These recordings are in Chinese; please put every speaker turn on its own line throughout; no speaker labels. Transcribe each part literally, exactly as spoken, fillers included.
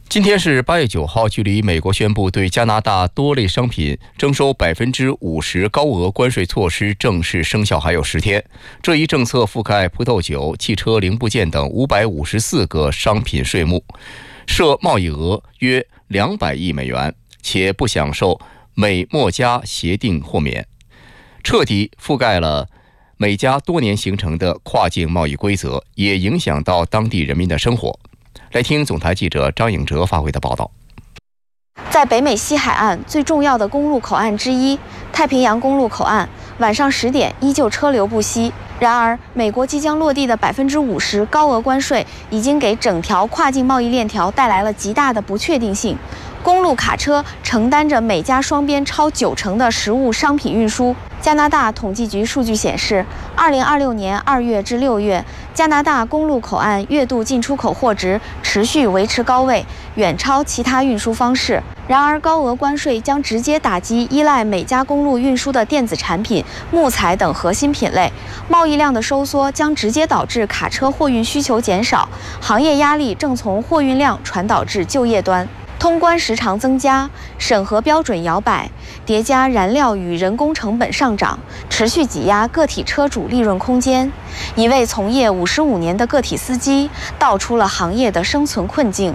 今天是八月九号，距离美国宣布对加拿大多类商品征收百分之五十高额关税措施正式生效还有十天。这一政策覆盖葡萄酒、汽车零部件等五百五十四个商品税目，涉贸易额约两百亿美元，且不享受美墨加协定豁免，彻底覆盖了美加多年形成的跨境贸易规则，也影响到当地人民的生活。来听总台记者张颖哲发回的报道。
在北美西海岸最重要的公路口岸之一太平洋公路口岸，晚上十点依旧车流不息。然而，美国即将落地的百分之五十高额关税，已经给整条跨境贸易链条带来了极大的不确定性。公路卡车承担着美加双边超九成的实物商品运输。加拿大统计局数据显示，二零二六年二月至六月，加拿大公路口岸月度进出口货值持续维持高位，远超其他运输方式。然而，高额关税将直接打击依赖美加公路运输的电子产品、木材等核心品类，贸易量的收缩将直接导致卡车货运需求减少，行业压力正从货运量传导至就业端。通关时长增加，审核标准摇摆，叠加燃料与人工成本上涨，持续挤压个体车主利润空间。一位从业五十五年的个体司机道出了行业的生存困境。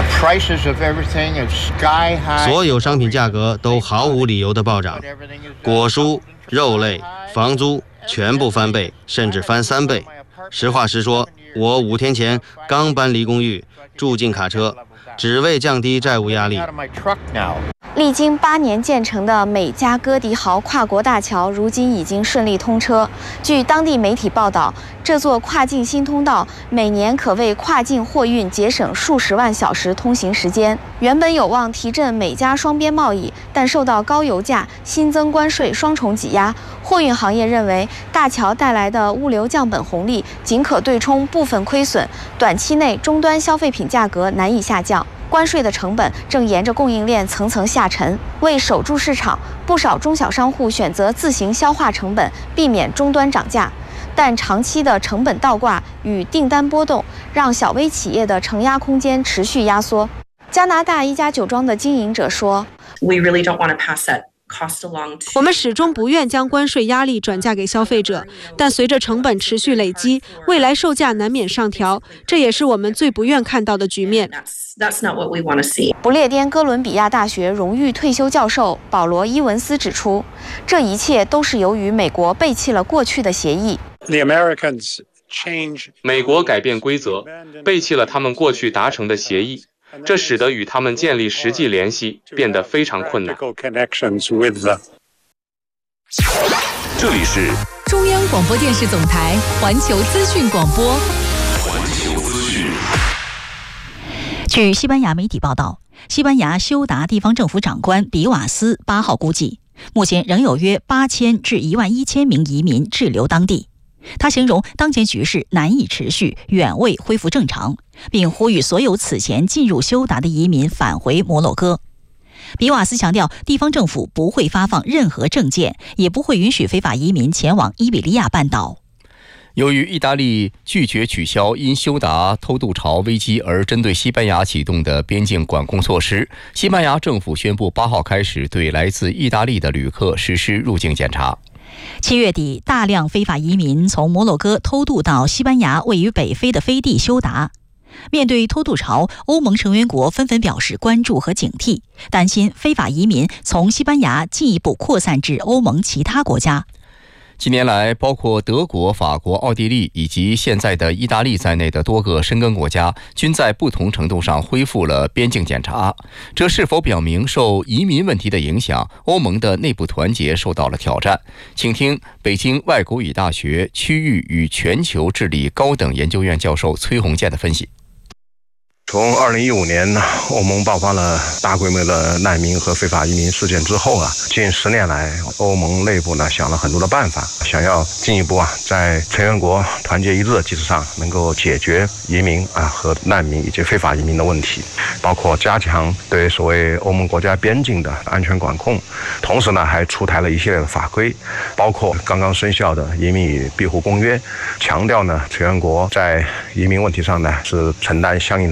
所有商品价格都毫无理由的暴涨，果蔬、肉类、房租全部翻倍，甚至翻三倍。实话实说，我五天前刚搬离公寓，住进卡车，只为降低债务压力。
历经八年建成的美加哥迪豪跨国大桥，如今已经顺利通车。据当地媒体报道，这座跨境新通道每年可为跨境货运节省数十万小时通行时间。原本有望提振美加双边贸易，但受到高油价、新增关税双重挤压，货运行业认为大桥带来的物流降本红利仅可对冲部分亏损，短期内终端消费品价格难以下降。关税的成本正沿着供应链层层下沉，为守住市场，不少中小商户选择自行消化成本，避免终端涨价。但长期的成本倒挂与订单波动，让小微企业的承压空间持续压缩。加拿大一家酒庄的经营者说
：“We really don't want to pass that。”
我们始终不愿将关税压力转嫁给消费者，但随着成本持续累积，未来售价难免上调，这也是我们最不愿看到的局面。
不列颠哥伦比亚大学荣誉退休教授保罗·伊文斯指出，这一切都是由于美国背弃了过去的协议。
美国改变规则，背弃了他们过去达成的协议。这使得与他们建立实际联系变得非常困难。
这里是中央广播电视总台环球资讯广播。环球资讯。
据西班牙媒体报道，西班牙休达地方政府长官比瓦斯八号估计，目前仍有约八千至一万一千名移民滞留当地。他形容当前局势难以持续，远未恢复正常，并呼吁所有此前进入休达的移民返回摩洛哥。比瓦斯强调，地方政府不会发放任何证件，也不会允许非法移民前往伊比利亚半岛。
由于意大利拒绝取消因休达偷渡潮危机而针对西班牙启动的边境管控措施，西班牙政府宣布八号开始对来自意大利的旅客实施入境检查。
七月底，大量非法移民从摩洛哥偷渡到西班牙位于北非的飞地休达。面对偷渡潮，欧盟成员国纷纷表示关注和警惕，担心非法移民从西班牙进一步扩散至欧盟其他国家。
近年来，包括德国、法国、奥地利以及现在的意大利在内的多个申根国家，均在不同程度上恢复了边境检查。这是否表明受移民问题的影响，欧盟的内部团结受到了挑战？请听北京外国语大学区域与全球治理高等研究院教授崔洪建的分析。
从二零一五年欧盟爆发了大规模的难民和非法移民事件之后啊，近十年来欧盟内部呢想了很多的办法，想要进一步啊在成员国团结一致的基础上，能够解决移民啊和难民以及非法移民的问题，包括加强对所谓欧盟国家边境的安全管控，同时呢还出台了一系列的法规，包括刚刚生效的移民与庇护公约，强调呢成员国在移民问题上呢是承担相应的